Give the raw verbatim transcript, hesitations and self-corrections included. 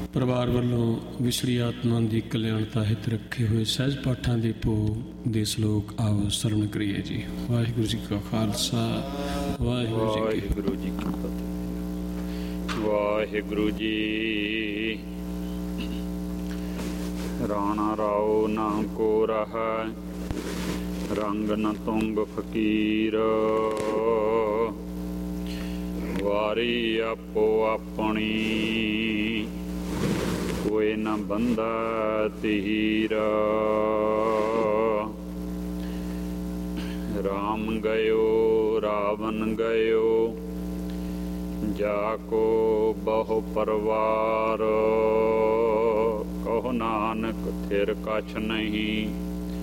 ਪਰਿਵਾਰ ਵੱਲੋਂ ਵਿਛੜੀ ਆਤਮਾ ਦੀ ਕਲਿਆਣਤਾ ਹਿੱਤ ਰੱਖੇ ਹੋਏ ਸਹਿਜ ਪਾਠਾਂ ਦੇ ਭੋਗ ਦੇ ਸ਼ਲੋਕ ਆਓ ਸਰਵਣ ਕਰੀਏ ਜੀ। ਵਾਹਿਗੁਰੂ ਜੀ ਕਾ ਖਾਲਸਾ, ਵਾਹਿਗੁਰੂ ਜੀ ਕੀ ਫਤਿਹ। ਵਾਹਿਗੁਰੂ ਜੀ। ਰਾਣਾ ਰਾਓ ਨਾ ਕੋ ਰਹੈ, ਰੰਗ ਨ ਤੁੰਗ ਫਕੀਰ। ਵਾਰੀ ਆਪੋ ਆਪਣੀ, ਕੋਈ ਨ ਬੰਧਾ ਤੀਰ। ਰਾਮ ਗਇਓ ਰਾਵਨ ਗਇਓ, ਜਾ ਕੋ ਬਹੁ ਪਰਵਾਰ। ਕਹੋ ਨਾਨਕ ਥਿਰ ਕਛ ਨਹੀਂ,